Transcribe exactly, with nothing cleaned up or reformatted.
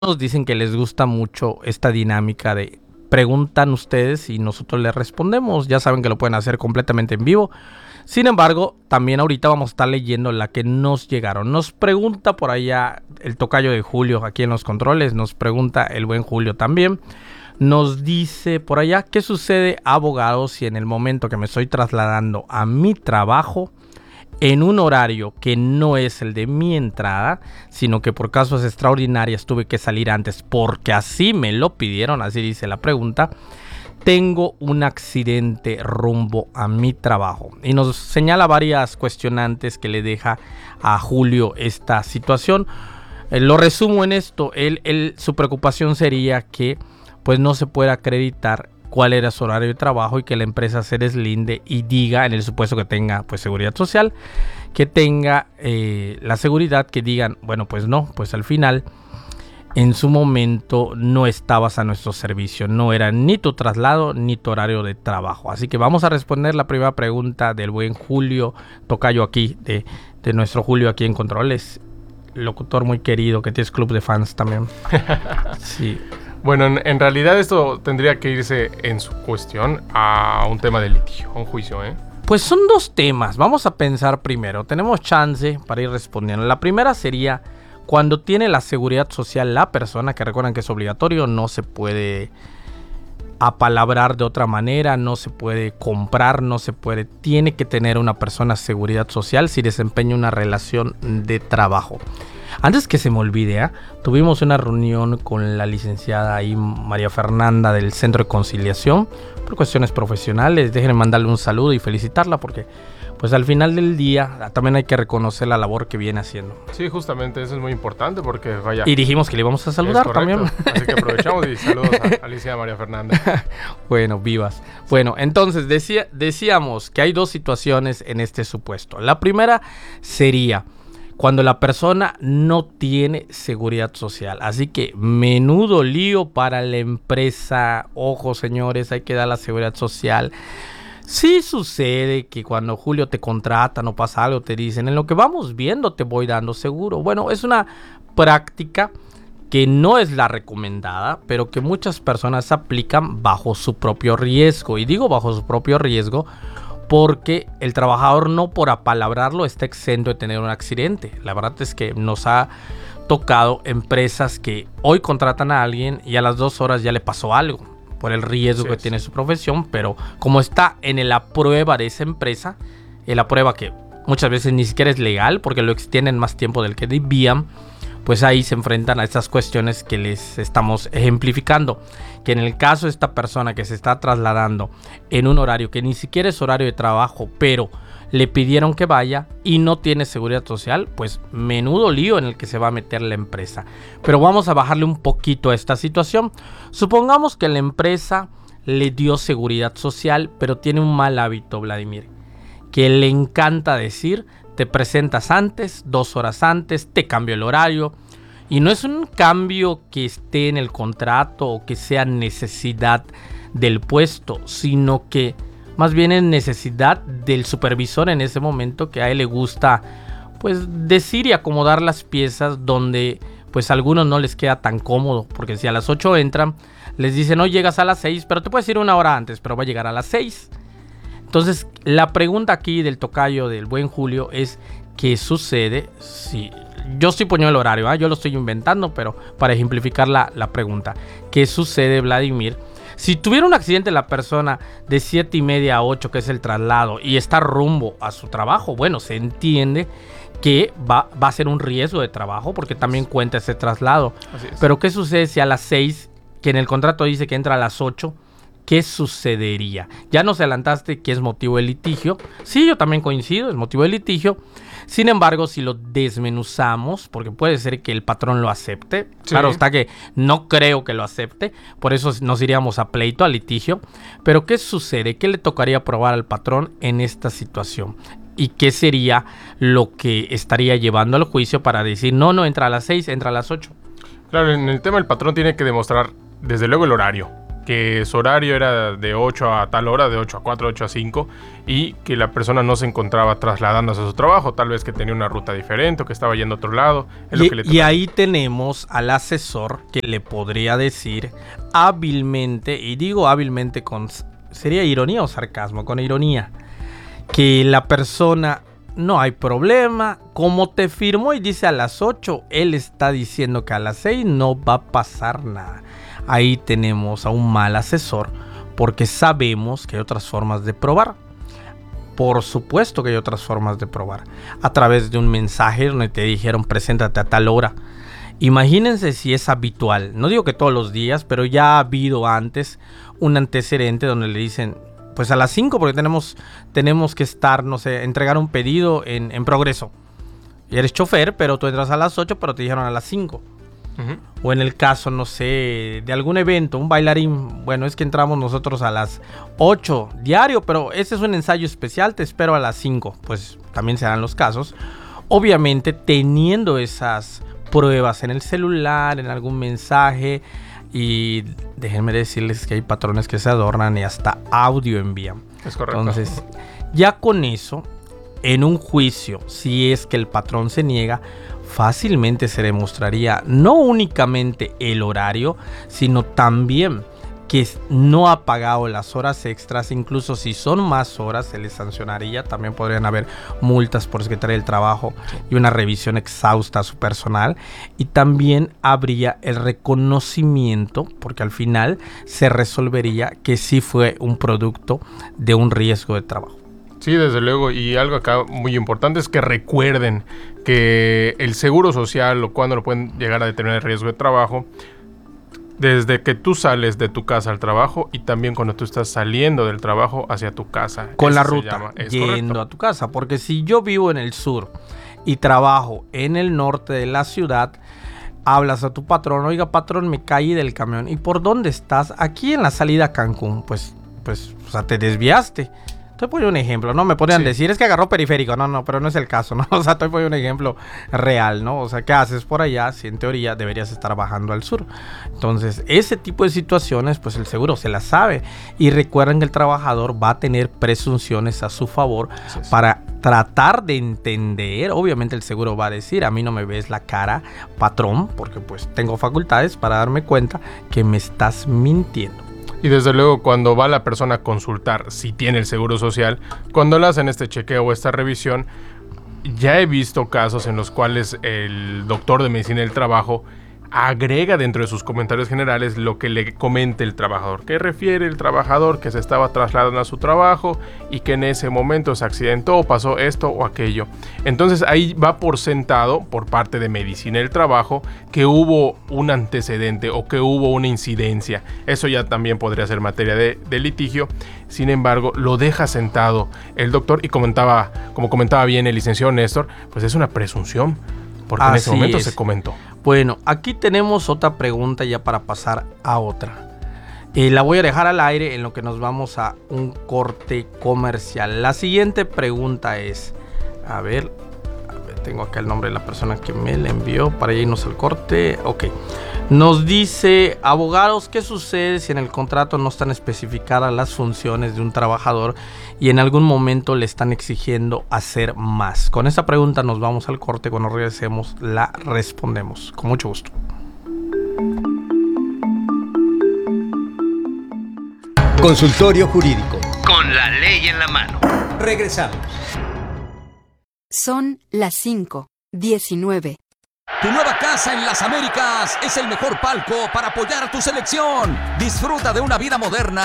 Nos dicen que les gusta mucho esta dinámica de preguntan ustedes y nosotros les respondemos. Ya saben que lo pueden hacer completamente en vivo. Sin embargo, también ahorita vamos a estar leyendo la que nos llegaron. Nos pregunta por allá el tocayo de Julio aquí en los controles. Nos pregunta el buen Julio también. Nos dice por allá, ¿qué sucede, abogado, si en el momento que me estoy trasladando a mi trabajo en un horario que no es el de mi entrada, sino que por causas extraordinarias tuve que salir antes porque así me lo pidieron, así dice la pregunta, tengo un accidente rumbo a mi trabajo? Y nos señala varias cuestionantes que le deja a Julio esta situación. Eh, lo resumo en esto, él, él, su preocupación sería que pues no se pueda acreditar cuál era su horario de trabajo y que la empresa se deslinde y diga, en el supuesto que tenga pues seguridad social, que tenga eh, la seguridad que digan, bueno, pues no, pues al final en su momento no estabas a nuestro servicio, no era ni tu traslado ni tu horario de trabajo. Así que vamos a responder la primera pregunta del buen Julio, tocayo aquí, de, de nuestro Julio aquí en Controles, locutor muy querido que tienes club de fans también. Sí. Bueno, en, en realidad esto tendría que irse en su cuestión a un tema de litigio, a un juicio, ¿eh? Pues son dos temas. Vamos a pensar primero. Tenemos chance para ir respondiendo. La primera sería cuando tiene la seguridad social la persona, que recuerdan que es obligatorio, no se puede apalabrar de otra manera, no se puede comprar, no se puede. Tiene que tener una persona seguridad social si desempeña una relación de trabajo. Antes que se me olvide, ¿eh? tuvimos una reunión con la licenciada ahí, María Fernanda, del Centro de Conciliación, por cuestiones profesionales. Déjenme mandarle un saludo y felicitarla porque pues al final del día también hay que reconocer la labor que viene haciendo. Sí, justamente eso es muy importante porque vaya. Y dijimos que le íbamos a saludar también. Así que aprovechamos y saludos a, a licenciada María Fernanda. Bueno, vivas. Bueno, entonces decía, decíamos que hay dos situaciones en este supuesto. La primera sería cuando la persona no tiene seguridad social. Así que menudo lío para la empresa. Ojo, señores, hay que dar la seguridad social. Sí sucede que cuando Julio te contrata, no pasa algo, te dicen, en lo que vamos viendo te voy dando seguro. Bueno, es una práctica que no es la recomendada, pero que muchas personas aplican bajo su propio riesgo. Y digo bajo su propio riesgo porque el trabajador no por apalabrarlo está exento de tener un accidente. La verdad es que nos ha tocado empresas que hoy contratan a alguien y a las dos horas ya le pasó algo por el riesgo sí, que sí. tiene su profesión, pero como está en la prueba de esa empresa, en la prueba que muchas veces ni siquiera es legal porque lo extienden más tiempo del que debían, pues ahí se enfrentan a estas cuestiones que les estamos ejemplificando. Que en el caso de esta persona que se está trasladando en un horario que ni siquiera es horario de trabajo, pero le pidieron que vaya y no tiene seguridad social, pues menudo lío en el que se va a meter la empresa. Pero vamos a bajarle un poquito a esta situación. Supongamos que la empresa le dio seguridad social, pero tiene un mal hábito, Vladimir, que le encanta decir: te presentas antes, dos horas antes, te cambio el horario. Y no es un cambio que esté en el contrato o que sea necesidad del puesto, sino que más bien es necesidad del supervisor en ese momento, que a él le gusta pues decir y acomodar las piezas donde pues a algunos no les queda tan cómodo. Porque si a las ocho entran, les dicen, no llegas a las seis, pero te puedes ir una hora antes, pero va a llegar a las seis. Entonces, la pregunta aquí del tocayo del buen Julio es: ¿qué sucede si yo estoy poniendo el horario? ¿eh? Yo lo estoy inventando, pero para ejemplificar la, la pregunta, ¿qué sucede, Vladimir, si tuviera un accidente la persona de siete y media a ocho, que es el traslado, y está rumbo a su trabajo? Bueno, se entiende que va, va a ser un riesgo de trabajo porque también cuenta ese traslado. Así es. Pero ¿qué sucede si a las seis, que en el contrato dice que entra a las ocho, ¿qué sucedería? Ya nos adelantaste que es motivo de litigio. Sí, yo también coincido, es motivo de litigio. Sin embargo, si lo desmenuzamos, porque puede ser que el patrón lo acepte. Sí. Claro está que no creo que lo acepte. Por eso nos iríamos a pleito, a litigio. Pero ¿qué sucede? ¿Qué le tocaría probar al patrón en esta situación? ¿Y qué sería lo que estaría llevando al juicio para decir, no, no entra a las seis, entra a las ocho? Claro, en el tema del patrón tiene que demostrar, desde luego, el horario. que su horario era de ocho a tal hora, de ocho a cuatro, ocho a cinco, y que la persona no se encontraba trasladándose a su trabajo, tal vez que tenía una ruta diferente o que estaba yendo a otro lado. Es y, lo que le y ahí tenemos al asesor que le podría decir hábilmente, y digo hábilmente con, ¿sería ironía o sarcasmo? Con ironía, que la persona, no hay problema, como te firmó y dice a las ocho, él está diciendo que a las seis no va a pasar nada. Ahí tenemos a un mal asesor porque sabemos que hay otras formas de probar. Por supuesto que hay otras formas de probar. A través de un mensaje donde te dijeron preséntate a tal hora. Imagínense si es habitual. No digo que todos los días, pero ya ha habido antes un antecedente donde le dicen pues a las cinco porque tenemos, tenemos que estar, no sé, entregar un pedido en, en Progreso. Y eres chofer, pero tú entras a las ocho, pero te dijeron a las cinco. Uh-huh. O en el caso, no sé, de algún evento, un bailarín, bueno, es que entramos nosotros a las ocho diario, pero ese es un ensayo especial, te espero a las cinco. Pues también se dan los casos. Obviamente teniendo esas pruebas en el celular, en algún mensaje, y déjenme decirles que hay patrones que se adornan y hasta audio envían. Es correcto. Entonces, ya con eso, en un juicio, si es que el patrón se niega, fácilmente se demostraría no únicamente el horario, sino también que no ha pagado las horas extras. Incluso si son más horas se les sancionaría. También podrían haber multas por Secretaría del Trabajo y una revisión exhausta a su personal. Y también habría el reconocimiento, porque al final se resolvería que sí fue un producto de un riesgo de trabajo. Sí, desde luego, y algo acá muy importante es que recuerden que el seguro social o cuando lo pueden llegar a determinar el riesgo de trabajo, desde que tú sales de tu casa al trabajo y también cuando tú estás saliendo del trabajo hacia tu casa. Con la ruta, yendo a tu casa, porque si yo vivo en el sur y trabajo en el norte de la ciudad, hablas a tu patrón, oiga patrón, me caí del camión, ¿y por dónde estás? Aquí en la salida a Cancún, pues, pues, o sea, te desviaste. Te pongo un ejemplo, ¿no? Me podrían sí. decir, es que agarró periférico. No, no, pero no es el caso, ¿no? O sea, te pongo un ejemplo real, ¿no? O sea, ¿qué haces por allá si en teoría deberías estar bajando al sur? Entonces, ese tipo de situaciones, pues el seguro se las sabe. Y recuerden que el trabajador va a tener presunciones a su favor sí, sí. para tratar de entender. Obviamente el seguro va a decir, a mí no me ves la cara, patrón, porque pues tengo facultades para darme cuenta que me estás mintiendo. Y desde luego cuando va la persona a consultar si tiene el seguro social, cuando le hacen este chequeo o esta revisión, ya he visto casos en los cuales el doctor de medicina del trabajo agrega dentro de sus comentarios generales lo que le comente el trabajador, que refiere el trabajador que se estaba trasladando a su trabajo y que en ese momento se accidentó o pasó esto o aquello. Entonces ahí va por sentado por parte de medicina del trabajo que hubo un antecedente o que hubo una incidencia. Eso ya también podría ser materia de, de litigio. Sin embargo, lo deja sentado el doctor y comentaba, como comentaba bien el licenciado Néstor, pues es una presunción, porque Así en ese momento es. se comentó. Bueno, aquí tenemos otra pregunta ya para pasar a otra. Eh, la voy a dejar al aire en lo que nos vamos a un corte comercial. La siguiente pregunta es, a ver, a ver, tengo acá el nombre de la persona que me la envió para irnos al corte. Ok. Nos dice, abogados, ¿qué sucede si en el contrato no están especificadas las funciones de un trabajador y en algún momento le están exigiendo hacer más? Con esta pregunta nos vamos al corte. Cuando regresemos la respondemos. Con mucho gusto. Consultorio Jurídico. Con la ley en la mano. Regresamos. Son las cinco diecinueve. Tu nueva casa en las Américas es el mejor palco para apoyar a tu selección. Disfruta de una vida moderna